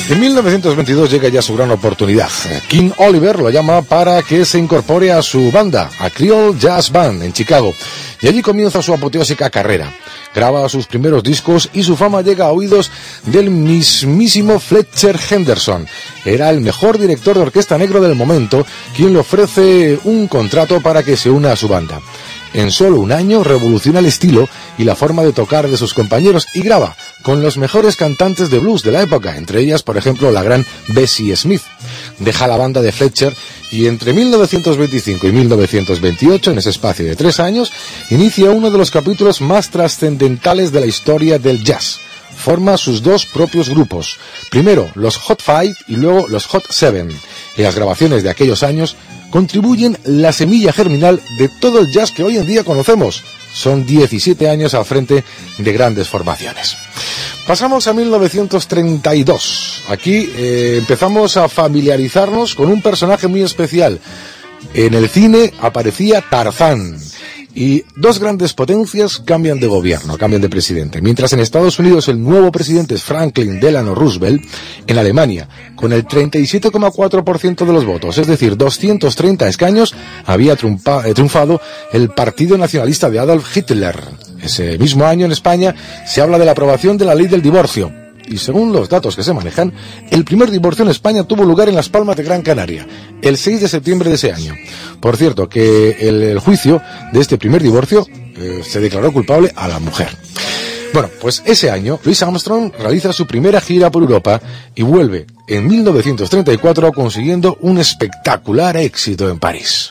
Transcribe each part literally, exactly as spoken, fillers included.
En mil novecientos veintidós llega ya su gran oportunidad. King Oliver lo llama para que se incorpore a su banda, a Creole Jazz Band, en Chicago, y allí comienza su apoteósica carrera. Graba sus primeros discos y su fama llega a oídos del mismísimo Fletcher Henderson. Era el mejor director de orquesta negro del momento, quien le ofrece un contrato para que se una a su banda. En solo un año revoluciona el estilo y la forma de tocar de sus compañeros y graba con los mejores cantantes de blues de la época, entre ellas, por ejemplo, la gran Bessie Smith. Deja la banda de Fletcher y entre mil novecientos veinticinco y mil novecientos veintiocho, en ese espacio de tres años, inicia uno de los capítulos más trascendentales de la historia del jazz. Forma sus dos propios grupos, primero los Hot Five y luego los Hot Seven. Y las grabaciones de aquellos años contribuyen la semilla germinal de todo el jazz que hoy en día conocemos. Son diecisiete años al frente de grandes formaciones. Pasamos a mil novecientos treinta y dos. Aquí eh, empezamos a familiarizarnos con un personaje muy especial. En el cine aparecía Tarzán. Y dos grandes potencias cambian de gobierno, cambian de presidente. Mientras en Estados Unidos el nuevo presidente es Franklin Delano Roosevelt, en Alemania, con el treinta y siete coma cuatro por ciento de los votos, es decir, doscientos treinta escaños, había triunfa, eh, triunfado el Partido Nacionalista de Adolf Hitler. Ese mismo año en España se habla de la aprobación de la ley del divorcio. Y según los datos que se manejan, el primer divorcio en España tuvo lugar en Las Palmas de Gran Canaria, el seis de septiembre de ese año. Por cierto, que el, el juicio de este primer divorcio eh, se declaró culpable a la mujer. Bueno, pues ese año, Louis Armstrong realiza su primera gira por Europa y vuelve en mil novecientos treinta y cuatro consiguiendo un espectacular éxito en París.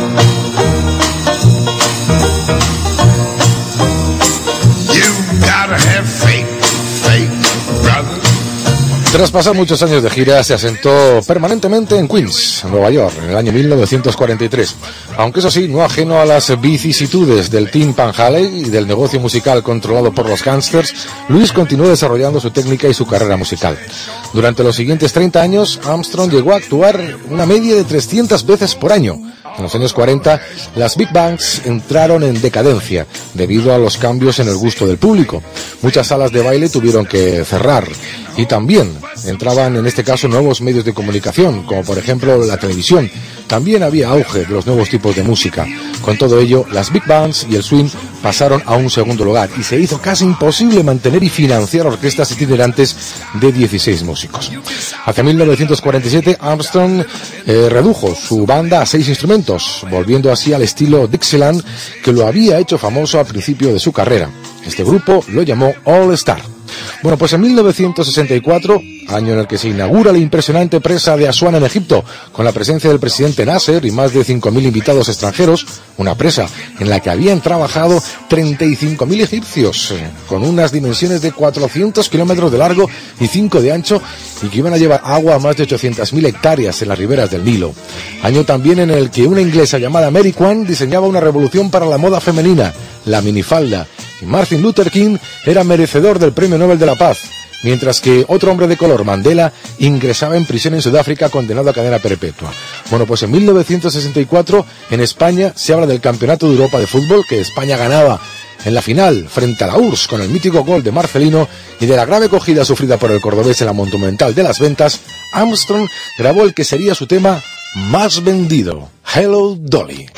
Tras pasar muchos años de gira, se asentó permanentemente en Queens, Nueva York, en el año mil novecientos cuarenta y tres. Aunque eso sí, no ajeno a las vicisitudes del Team Pan Halley y del negocio musical controlado por los gángsters, Louis continuó desarrollando su técnica y su carrera musical. Durante los siguientes treinta años, Armstrong llegó a actuar una media de trescientas veces por año. En los años cuarenta, las big bands entraron en decadencia debido a los cambios en el gusto del público. Muchas salas de baile tuvieron que cerrar y también entraban en este caso nuevos medios de comunicación, como por ejemplo la televisión. También había auge de los nuevos tipos de música. Con todo ello, las big bands y el swing pasaron a un segundo lugar y se hizo casi imposible mantener y financiar orquestas itinerantes de dieciséis músicos. Hacia mil novecientos cuarenta y siete, Armstrong eh, redujo su banda a seis instrumentos, volviendo así al estilo Dixieland que lo había hecho famoso al principio de su carrera. Este grupo lo llamó All Star. Bueno, pues en mil novecientos sesenta y cuatro, año en el que se inaugura la impresionante presa de Asuán en Egipto, con la presencia del presidente Nasser y más de cinco mil invitados extranjeros, una presa en la que habían trabajado treinta y cinco mil egipcios, con unas dimensiones de cuatrocientos kilómetros de largo y cinco de ancho, y que iban a llevar agua a más de ochocientas mil hectáreas en las riberas del Nilo. Año también en el que una inglesa llamada Mary Quant diseñaba una revolución para la moda femenina, la minifalda, y Martin Luther King era merecedor del Premio Nobel de la Paz, mientras que otro hombre de color, Mandela, ingresaba en prisión en Sudáfrica condenado a cadena perpetua. Bueno, pues en mil novecientos sesenta y cuatro, en España, se habla del Campeonato de Europa de Fútbol, que España ganaba en la final frente a la U R S S con el mítico gol de Marcelino, y de la grave acogida sufrida por el cordobés en la Monumental de las Ventas, Armstrong grabó el que sería su tema más vendido, Hello Dolly.